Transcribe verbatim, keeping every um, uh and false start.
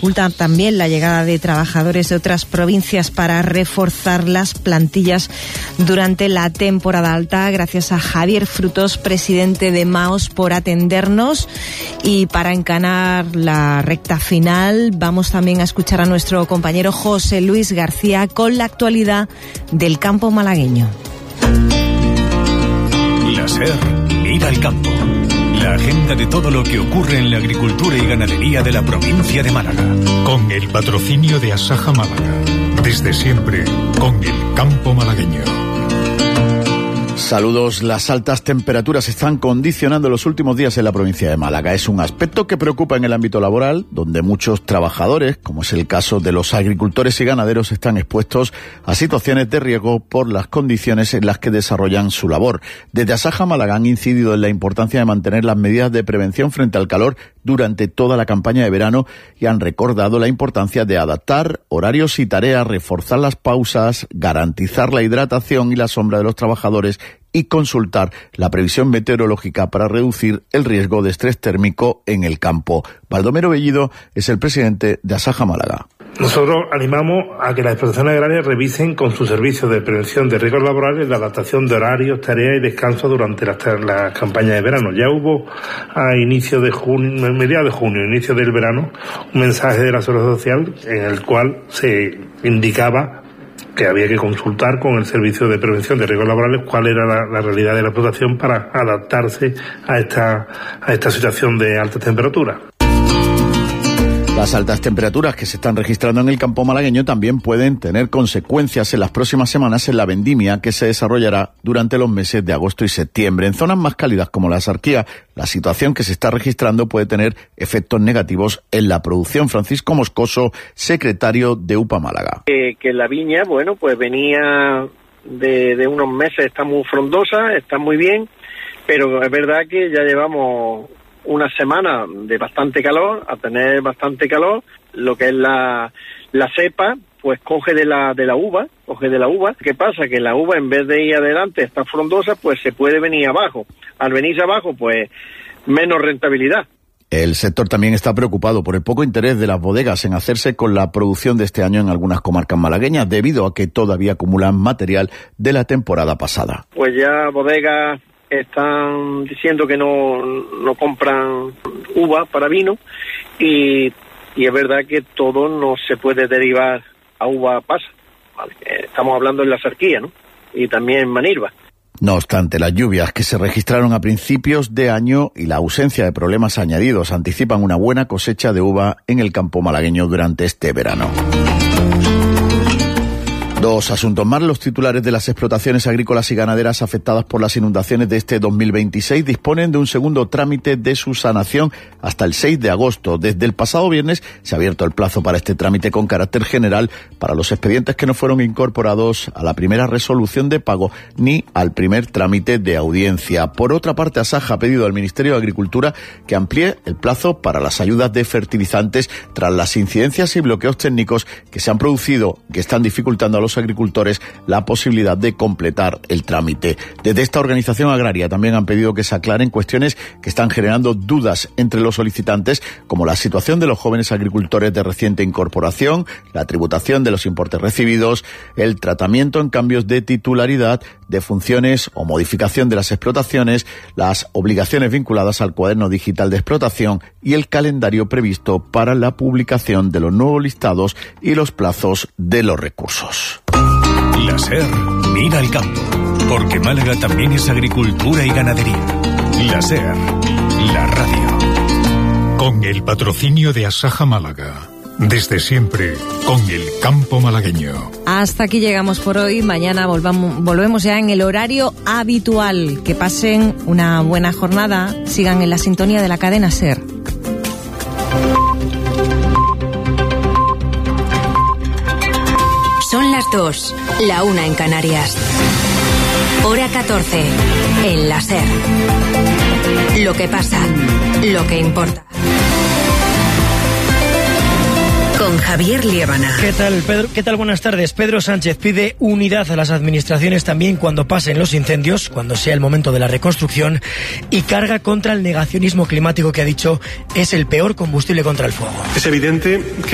dificulta también la llegada de trabajadores de otras provincias para reforzar las plantillas durante la temporada alta. Gracias a Javier Frutos, presidente de Maos, por atendernos. Y para encanar la recta final, vamos también a escuchar a nuestro compañero José Luis García con la actualidad del campo malagueño. La SER mira al campo. La agenda de todo lo que ocurre en la agricultura y ganadería de la provincia de Málaga. Con el patrocinio de Asaja Málaga. Desde siempre, con el campo malagueño. Saludos. Las altas temperaturas están condicionando los últimos días en la provincia de Málaga. Es un aspecto que preocupa en el ámbito laboral, donde muchos trabajadores, como es el caso de los agricultores y ganaderos, están expuestos a situaciones de riesgo por las condiciones en las que desarrollan su labor. Desde Asaja Málaga han incidido en la importancia de mantener las medidas de prevención frente al calor durante toda la campaña de verano y han recordado la importancia de adaptar horarios y tareas, reforzar las pausas, garantizar la hidratación y la sombra de los trabajadores y consultar la previsión meteorológica para reducir el riesgo de estrés térmico en el campo. Baldomero Bellido es el presidente de Asaja Málaga. Nosotros animamos a que las explotaciones agrarias revisen con sus servicios de prevención de riesgos laborales la adaptación de horarios, tareas y descanso durante las la campañas de verano. Ya hubo a inicio de junio, mediados de junio, inicio del verano, un mensaje de la Seguridad Social en el cual se indicaba que había que consultar con el Servicio de Prevención de Riesgos Laborales cuál era la, la realidad de la explotación para adaptarse a esta, a esta situación de altas temperaturas. Las altas temperaturas que se están registrando en el campo malagueño también pueden tener consecuencias en las próximas semanas en la vendimia que se desarrollará durante los meses de agosto y septiembre. En zonas más cálidas como la Sarquía, la situación que se está registrando puede tener efectos negativos en la producción. Francisco Moscoso, secretario de U P A Málaga. Eh, que la viña, bueno, pues venía de, de unos meses, está muy frondosa, está muy bien, pero es verdad que ya llevamos una semana de bastante calor, a tener bastante calor, lo que es la, la cepa, pues coge de la, de la uva, coge de la uva. ¿Qué pasa? Que la uva en vez de ir adelante, está frondosa, pues se puede venir abajo. Al venirse abajo, pues menos rentabilidad. El sector también está preocupado por el poco interés de las bodegas en hacerse con la producción de este año en algunas comarcas malagueñas, debido a que todavía acumulan material de la temporada pasada. Pues ya bodegas están diciendo que no, no compran uva para vino y, y es verdad que todo no se puede derivar a uva pasa. Vale, estamos hablando en la Sarquía, ¿no? Y también en Manilva. No obstante, las lluvias que se registraron a principios de año y la ausencia de problemas añadidos anticipan una buena cosecha de uva en el campo malagueño durante este verano. Dos asuntos más. Los titulares de las explotaciones agrícolas y ganaderas afectadas por las inundaciones de este dos mil veintiséis disponen de un segundo trámite de subsanación hasta el seis de agosto. Desde el pasado viernes se ha abierto el plazo para este trámite con carácter general para los expedientes que no fueron incorporados a la primera resolución de pago ni al primer trámite de audiencia. Por otra parte, Asaja ha pedido al Ministerio de Agricultura que amplíe el plazo para las ayudas de fertilizantes tras las incidencias y bloqueos técnicos que se han producido, que están dificultando a los agricultores la posibilidad de completar el trámite. Desde esta organización agraria también han pedido que se aclaren cuestiones que están generando dudas entre los solicitantes, como la situación de los jóvenes agricultores de reciente incorporación, la tributación de los importes recibidos, el tratamiento en cambios de titularidad, de funciones o modificación de las explotaciones, las obligaciones vinculadas al cuaderno digital de explotación y el calendario previsto para la publicación de los nuevos listados y los plazos de los recursos. La SER mira al campo, porque Málaga también es agricultura y ganadería. La SER, la radio. Con el patrocinio de Asaja Málaga. Desde siempre, con el campo malagueño. Hasta aquí llegamos por hoy. Mañana volvamos, volvemos ya en el horario habitual. Que pasen una buena jornada. Sigan en la sintonía de la cadena SER. Son las dos, la una en Canarias. Hora catorce, en la SER. Lo que pasa, lo que importa. Con Javier Liébana. ¿Qué tal, Pedro? ¿Qué tal? Buenas tardes. Pedro Sánchez pide unidad a las administraciones también cuando pasen los incendios, cuando sea el momento de la reconstrucción, y carga contra el negacionismo climático que ha dicho es el peor combustible contra el fuego. Es evidente que